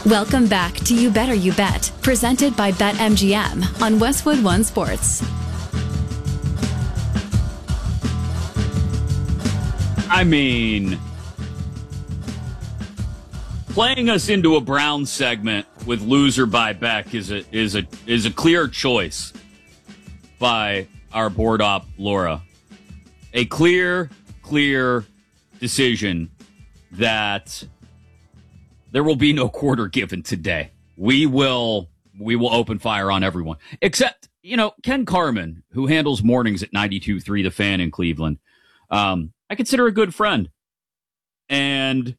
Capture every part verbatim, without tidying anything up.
Welcome back to You Better You Bet, presented by BetMGM on Westwood One Sports. I mean, playing us into a Brown segment with loser by Beck is a is a is a clear choice by our board op Laura. A clear, clear decision that there will be no quarter given today. We will we will open fire on everyone. Except, you know, Ken Carman, who handles mornings at ninety-two point three The Fan in Cleveland. Um, I consider a good friend. And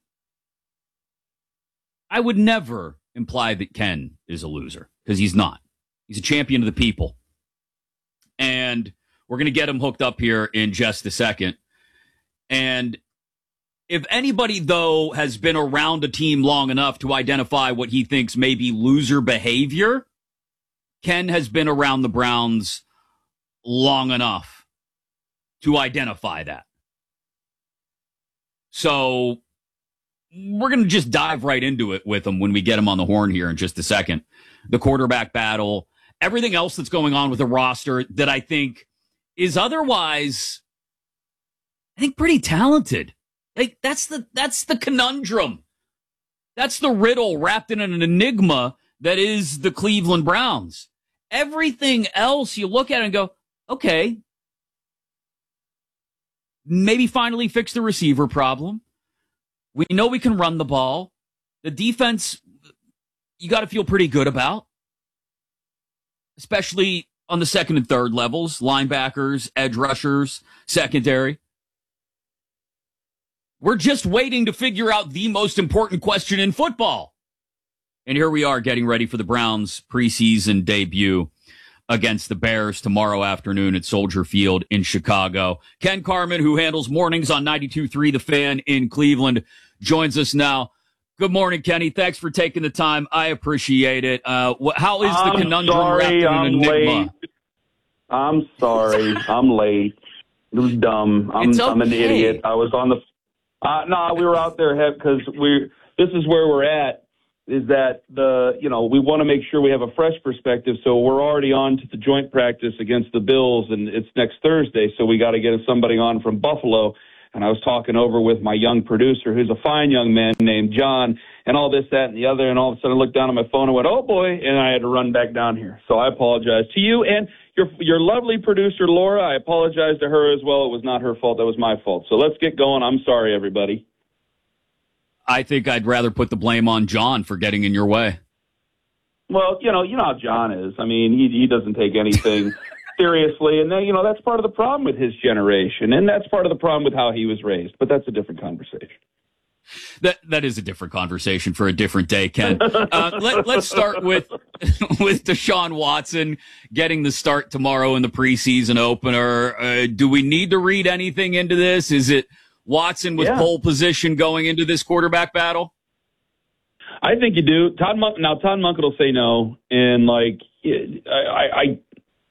I would never imply that Ken is a loser, because he's not. He's a champion of the people. And we're going to get him hooked up here in just a second. And if anybody, though, has been around a team long enough to identify what he thinks may be loser behavior, Ken has been around the Browns long enough to identify that. So we're going to just dive right into it with him when we get him on the horn here in just a second. The quarterback battle, everything else that's going on with the roster that I think is otherwise, I think, pretty talented. Like, that's the that's the conundrum. That's the riddle wrapped in an enigma that is the Cleveland Browns. Everything else, you look at it and go, okay, maybe finally fix the receiver problem. We know we can run the ball. The defense, you got to feel pretty good about, especially on the second and third levels, linebackers, edge rushers, secondary. We're just waiting to figure out the most important question in football. And here we are getting ready for the Browns' preseason debut against the Bears tomorrow afternoon at Soldier Field in Chicago. Ken Carman, who handles mornings on ninety-two point three The Fan in Cleveland, joins us now. Good morning, Kenny. Thanks for taking the time. I appreciate it. Uh, wh- how is the I'm conundrum sorry, wrapped in I'm an enigma? Late. I'm sorry. I'm late. It was dumb. I'm, It's okay. I'm an idiot. I was on the uh, – no, we were out there because we. This is where we're at, is that, the you know, we want to make sure we have a fresh perspective. So we're already on to the joint practice against the Bills, and it's next Thursday, so we got to get somebody on from Buffalo. And I was talking over with my young producer, who's a fine young man named John, and all this, that, and the other. And all of a sudden I looked down at my phone and went, oh, boy, and I had to run back down here. So I apologize to you and your your lovely producer, Laura. I apologize to her as well. It was not her fault. That was my fault. So let's get going. I'm sorry, everybody. I think I'd rather put the blame on John for getting in your way. Well, you know, you know how John is. I mean, he he doesn't take anything seriously, and then, you know, that's part of the problem with his generation, and that's part of the problem with how he was raised. But that's a different conversation. That that is a different conversation for a different day, Ken. Uh, let, let's start with with Deshaun Watson getting the start tomorrow in the preseason opener. Uh, do we need to read anything into this? Is it Watson with yeah. pole position going into this quarterback battle? I think you do. Todd Monk, now Todd Monken will say no, and like I, I